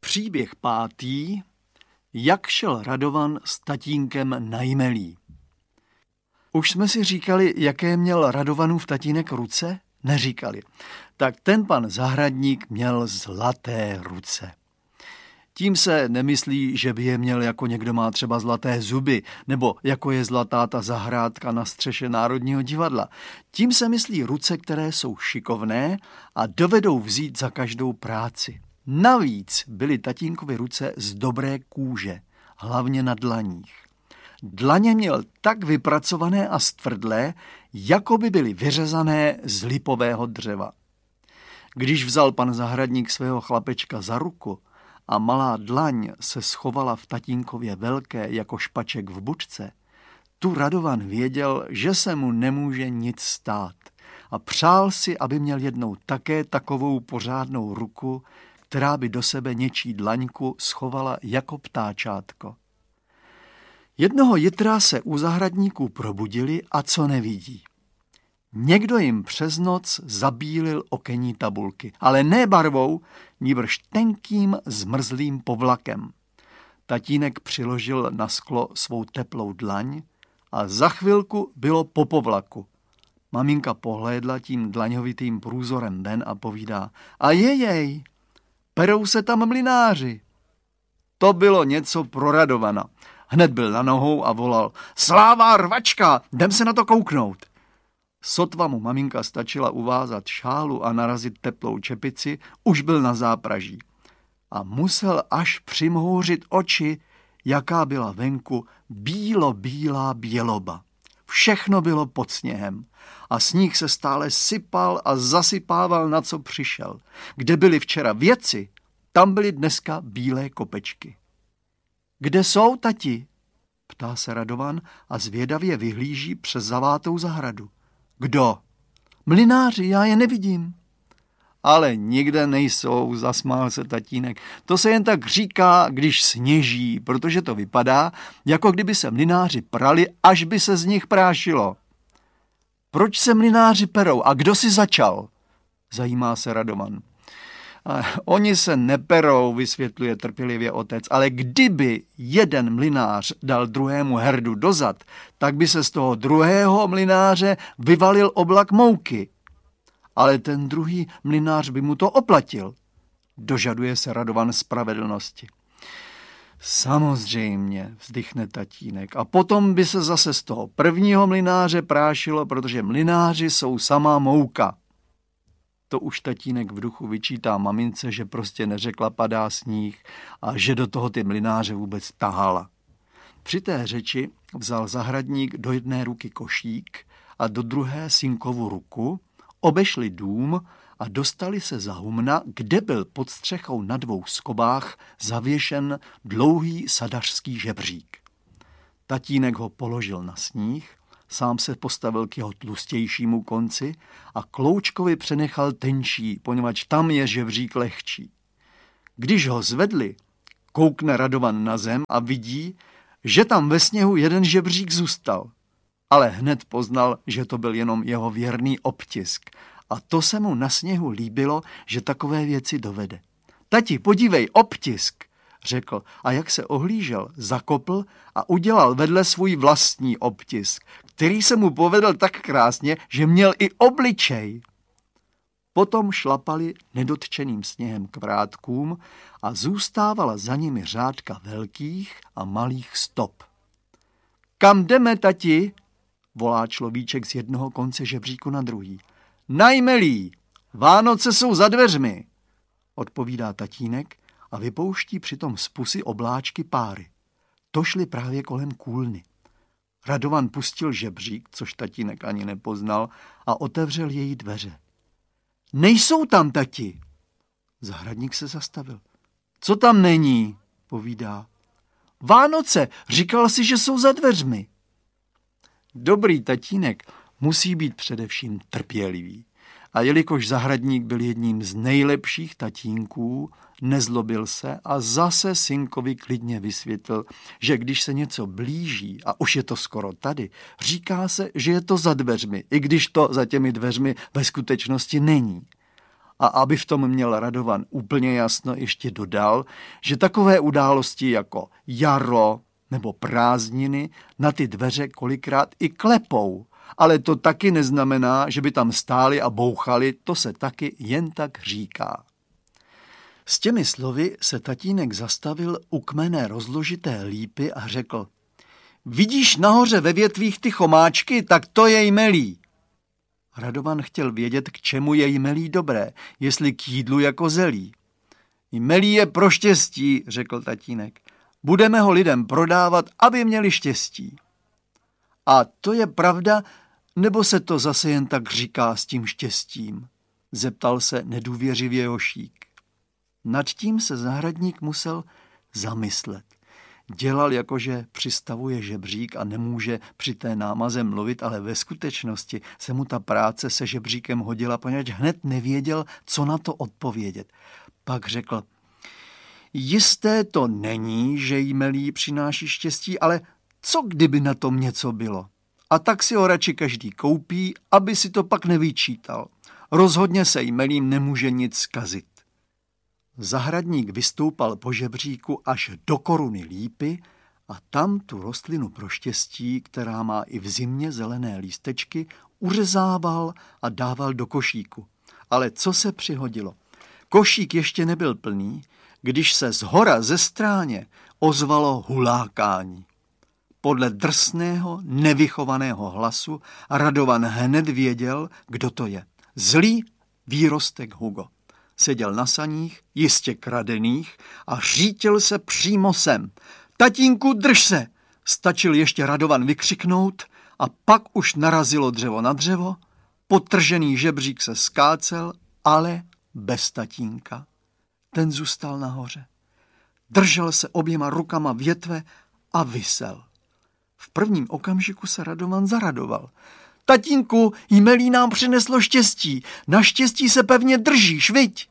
Příběh 5. Jak šel Radovan s tatínkem na jmelí. Už jsme si říkali, jaké měl Radovanův tatínek ruce? Neříkali. Tak ten pan zahradník měl zlaté ruce. Tím se nemyslí, že by je měl jako někdo má třeba zlaté zuby, nebo jako je zlatá ta zahrádka na střeše Národního divadla. Tím se myslí ruce, které jsou šikovné a dovedou vzít za každou práci. Navíc byly tatínkovy ruce z dobré kůže, hlavně na dlaních. Dlaně měl tak vypracované a stvrdlé, jako by byly vyřezané z lipového dřeva. Když vzal pan zahradník svého chlapečka za ruku a malá dlaň se schovala v tatínkově velké jako špaček v bučce, tu Radovan věděl, že se mu nemůže nic stát a přál si, aby měl jednou také takovou pořádnou ruku, která by do sebe něčí dlaňku schovala jako ptáčátko. Jednoho jitra se u zahradníků probudili a co nevidí. Někdo jim přes noc zabílil okenní tabulky, ale ne barvou, nýbrž tenkým zmrzlým povlakem. Tatínek přiložil na sklo svou teplou dlaň a za chvilku bylo po povlaku. Maminka pohlédla tím dlaňovitým průzorem ven a povídá: a jejej, perou se tam mlynáři. To bylo něco pro Radovana. Hned byl na nohou a volal: sláva, rvačka, jdem se na to kouknout. Sotva mu maminka stačila uvázat šálu a narazit teplou čepici, už byl na zápraží. A musel až přimhouřit oči, jaká byla venku bílá běloba. Všechno bylo pod sněhem a sníh se stále sypal a zasypával, na co přišel. Kde byly včera věci, tam byly dneska bílé kopečky. Kde jsou, tati? Ptá se Radovan a zvědavě vyhlíží přes zavátou zahradu. Kdo? Mlynáři, já je nevidím. Ale nikde nejsou, zasmál se tatínek. To se jen tak říká, když sněží, protože to vypadá, jako kdyby se mlynáři prali, až by se z nich prášilo. Proč se mlynáři perou a kdo si začal? Zajímá se Radovan. Oni se neperou, vysvětluje trpělivě otec, ale kdyby jeden mlynář dal druhému herdu dozad, tak by se z toho druhého mlynáře vyvalil oblak mouky. Ale ten druhý mlynář by mu to oplatil. Dožaduje se Radovan spravedlnosti. Samozřejmě, vzdychne tatínek. A potom by se zase z toho prvního mlynáře prášilo, protože mlynáři jsou samá mouka. To už tatínek v duchu vyčítá mamince, že prostě neřekla padá sníh a že do toho ty mlynáře vůbec tahala. Při té řeči vzal zahradník do jedné ruky košík a do druhé synkovu ruku, obešli dům a dostali se za humna, kde byl pod střechou na 2 skobách zavěšen dlouhý sadařský žebřík. Tatínek ho položil na sníh, sám se postavil k jeho tlustějšímu konci a Kloučkovi přenechal tenčí, poněvadž tam je žebřík lehčí. Když ho zvedli, koukne Radovan na zem a vidí, že tam ve sněhu jeden žebřík zůstal. Ale hned poznal, že to byl jenom jeho věrný obtisk. A to se mu na sněhu líbilo, že takové věci dovede. Tati, podívej, obtisk, řekl a jak se ohlížel, zakopl a udělal vedle svůj vlastní obtisk, který se mu povedl tak krásně, že měl i obličej. Potom šlapali nedotčeným sněhem k vrátkům a zůstávala za nimi řádka velkých a malých stop. Kam jdeme, tati? Volá človíček z jednoho konce žebříku na druhý. Na jmelí, Vánoce jsou za dveřmi, odpovídá tatínek a vypouští přitom z pusy obláčky páry. To šli právě kolem kůlny. Radovan pustil žebřík, což tatínek ani nepoznal, a otevřel její dveře. Nejsou tam, tati. Zahradník se zastavil. Co tam není, povídá. Vánoce, říkal si, že jsou za dveřmi. Dobrý tatínek musí být především trpělivý. A jelikož zahradník byl jedním z nejlepších tatínků, nezlobil se a zase synkovi klidně vysvětlil, že když se něco blíží a už je to skoro tady, říká se, že je to za dveřmi, i když to za těmi dveřmi ve skutečnosti není. A aby v tom měl Radovan úplně jasno, ještě dodal, že takové události jako jaro nebo prázdniny na ty dveře kolikrát i klepou. Ale to taky neznamená, že by tam stáli a bouchali, to se taky jen tak říká. S těmi slovy se tatínek zastavil u kmene rozložité lípy a řekl: Vidíš nahoře ve větvích ty chomáčky, tak to je jmelí. Radovan chtěl vědět, k čemu je jmelí dobré, jestli k jídlu jako zelí. Jmelí je pro štěstí, řekl tatínek. Budeme ho lidem prodávat, aby měli štěstí. A to je pravda, nebo se to zase jen tak říká s tím štěstím? Zeptal se nedůvěřivě Jošík. Nad tím se zahradník musel zamyslet. Dělal, jakože přistavuje žebřík a nemůže při té námaze mluvit, ale ve skutečnosti se mu ta práce se žebříkem hodila, poněvadž hned nevěděl, co na to odpovědět. Pak řekl: Jisté to není, že jmelí přináší štěstí, ale co kdyby na tom něco bylo? A tak si ho radši každý koupí, aby si to pak nevyčítal. Rozhodně se jmelím nemůže nic zkazit. Zahradník vystoupal po žebříku až do koruny lípy a tam tu rostlinu pro štěstí, která má i v zimě zelené lístečky, uřezával a dával do košíku. Ale co se přihodilo? Košík ještě nebyl plný, když se zhora ze stráně ozvalo hulákání. Podle drsného, nevychovaného hlasu Radovan hned věděl, kdo to je. Zlý výrostek Hugo. Seděl na saních, jistě kradených, a řítil se přímo sem. Tatínku, drž se! Stačil ještě Radovan vykřiknout a pak už narazilo dřevo na dřevo, podtržený žebřík se skácel, ale bez tatínka. Ten zůstal nahoře. Držel se oběma rukama větve a visel. V prvním okamžiku se Radovan zaradoval. Tatínku, jmelí nám přineslo štěstí. Naštěstí se pevně držíš, viď?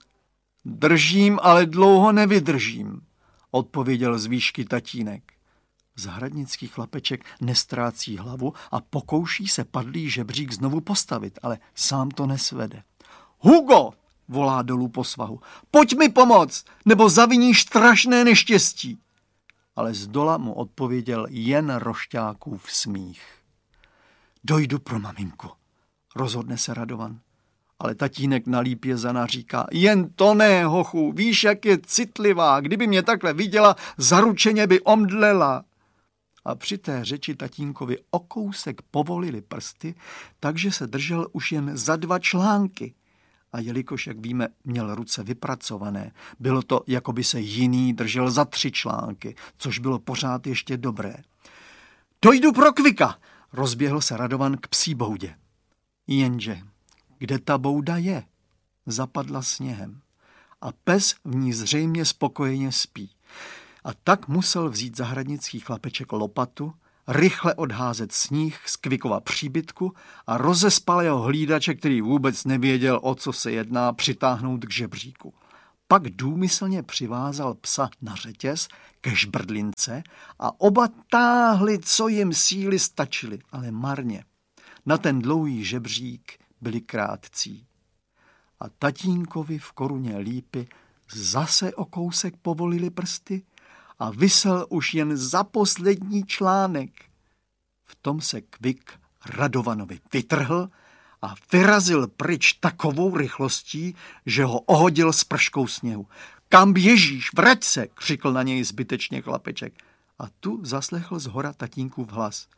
Držím, ale dlouho nevydržím, odpověděl z výšky tatínek. Zahradnický chlapeček nestrácí hlavu a pokouší se padlý žebřík znovu postavit, ale sám to nesvede. Hugo, volá dolů po svahu, pojď mi pomoct, nebo zaviníš strašné neštěstí. Ale zdola mu odpověděl jen rošťákův smích. Dojdu pro maminku, rozhodne se Radovan. Ale tatínek na lípě zanaříká: Jen to ne, hochu, víš, jak je citlivá, kdyby mě takhle viděla, zaručeně by omdlela. A při té řeči tatínkovi o kousek povolili prsty, takže se držel už jen za 2 články. A jelikož, jak víme, měl ruce vypracované, bylo to, jako by se jiný držel za 3 články, což bylo pořád ještě dobré. Dojdu pro Kvika, rozběhl se Radovan k psí boudě. Jenže kde ta bouda je? Zapadla sněhem. A pes v ní zřejmě spokojeně spí. A tak musel vzít zahradnický chlapeček lopatu, rychle odházet sníh z Kvikova příbytku a rozespal jeho hlídače, který vůbec nevěděl, o co se jedná, přitáhnout k žebříku. Pak důmyslně přivázal psa na řetěz ke žbrdlince a oba táhli, co jim síly stačily, ale marně. Na ten dlouhý žebřík byli krátcí. A tatínkovi v koruně lípy zase o kousek povolili prsty a visel už jen za poslední článek. V tom se Kvik Radovanovi vytrhl a vyrazil pryč takovou rychlostí, že ho ohodil s prškou sněhu. Kam běžíš? Vrať se, křikl na něj zbytečně chlapeček. A tu zaslechl zhora tatínkův hlas.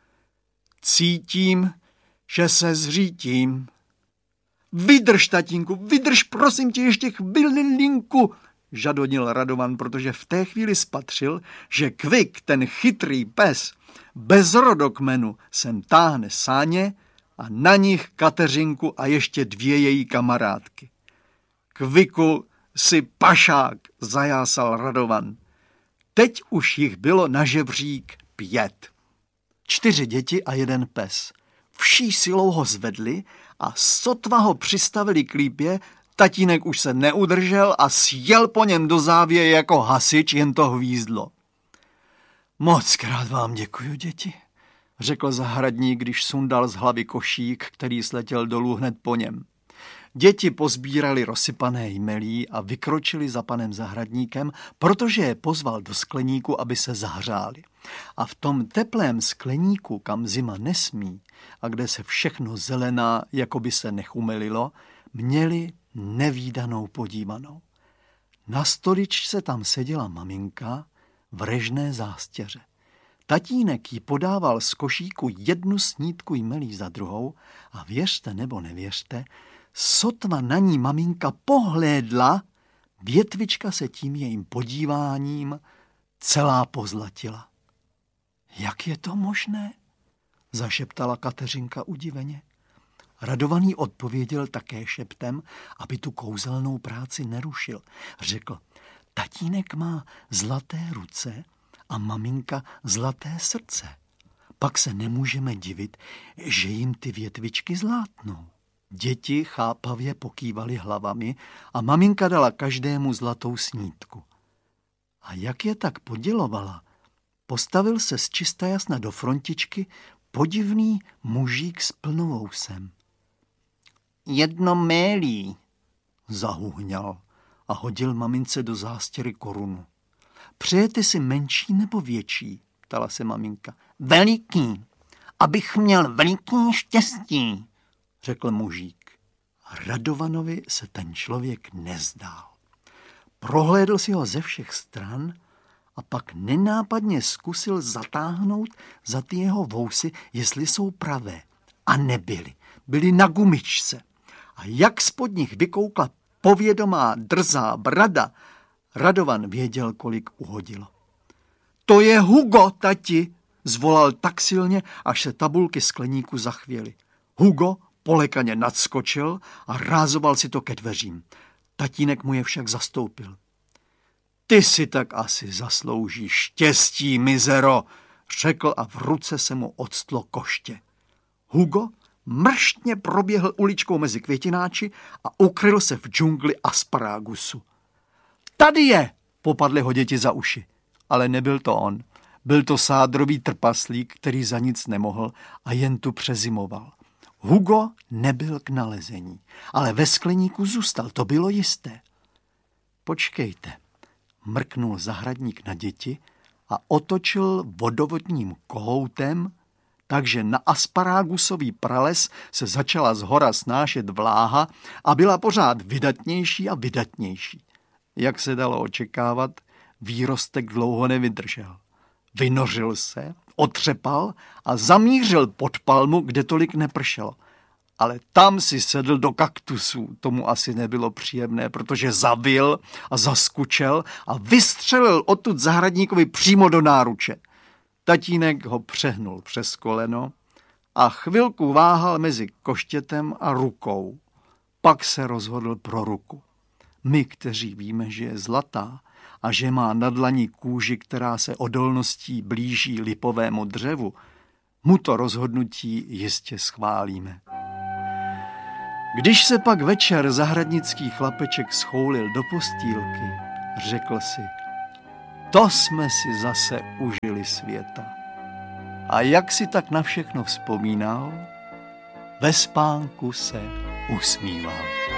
Cítím, že se zřítím. Vydrž, tatínku, vydrž, prosím tě, ještě chvilinku, žadonil Radovan, protože v té chvíli spatřil, že Kvik, ten chytrý pes, bez rodokmenu sem táhne sáně a na nich Kateřinku a ještě 2 její kamarádky. Kviku, si pašák, zajásal Radovan. Teď už jich bylo na žebřík 5. 4 děti a 1 pes. Vší silou ho zvedli a sotva ho přistavili k lípě, tatínek už se neudržel a sjel po něm do závěje jako hasič, jen to hvízdlo. Mockrát vám děkuju, děti, řekl zahradník, když sundal z hlavy košík, který sletěl dolů hned po něm. Děti pozbírali rozsypané jmelí a vykročili za panem zahradníkem, protože je pozval do skleníku, aby se zahřáli. A v tom teplém skleníku, kam zima nesmí a kde se všechno zelená, jako by se nechumelilo, měli nevídanou podívanou. Na stoličce tam seděla maminka v režné zástěře. Tatínek jí podával z košíku jednu snídku jmelí za druhou a věřte nebo nevěřte, sotva na ní maminka pohlédla, větvička se tím jejím podíváním celá pozlatila. Jak je to možné? Zašeptala Kateřinka udiveně. Radovaný odpověděl také šeptem, aby tu kouzelnou práci nerušil. Řekl, tatínek má zlaté ruce a maminka zlaté srdce. Pak se nemůžeme divit, že jim ty větvičky zlátnou. Děti chápavě pokývaly hlavami a maminka dala každému zlatou snídku. A jak je tak podělovala, postavil se z čista jasna do frontičky podivný mužík s plnovousem. Jedno mélí, zahuhňal a hodil mamince do zástěry korunu. Přejete si menší nebo větší? Ptala se maminka. Veliký, abych měl veliký štěstí, řekl mužík. Radovanovi se ten člověk nezdál. Prohlédl si ho ze všech stran a pak nenápadně zkusil zatáhnout za ty jeho vousy, jestli jsou pravé. A nebyly. Byly na gumičce. A jak spod nich vykoukla povědomá drzá brada, Radovan věděl, kolik uhodilo. To je Hugo, tati, zvolal tak silně, až se tabulky skleníku zachvěly. Hugo polekaně nadskočil a rázoval si to ke dveřím. Tatínek mu je však zastoupil. Ty si tak asi zasloužíš štěstí, mizero, řekl a v ruce se mu octlo koště. Hugo mrštně proběhl uličkou mezi květináči a ukryl se v džungli asparagusu. Tady je, popadly ho děti za uši. Ale nebyl to on. Byl to sádrový trpaslík, který za nic nemohl a jen tu přezimoval. Hugo nebyl k nalezení, ale ve skleníku zůstal, to bylo jisté. Počkejte, mrknul zahradník na děti a otočil vodovodním kohoutem, takže na asparagusový prales se začala zhora snášet vláha a byla pořád vydatnější a vydatnější. Jak se dalo očekávat, výrostek dlouho nevydržel. Vynořil se, otřepal a zamířil pod palmu, kde tolik nepršelo. Ale tam si sedl do kaktusů. Tomu asi nebylo příjemné, protože zavil a zaskučel a vystřelil odtud zahradníkovi přímo do náruče. Tatínek ho přehnul přes koleno a chvilku váhal mezi koštětem a rukou. Pak se rozhodl pro ruku. My, kteří víme, že je zlatá a že má na dlani kůži, která se odolností blíží lipovému dřevu, mu to rozhodnutí jistě schválíme. Když se pak večer zahradnický chlapeček schoulil do postýlky, řekl si, to jsme si zase užili světa. A jak si tak na všechno vzpomínal, ve spánku se usmíval.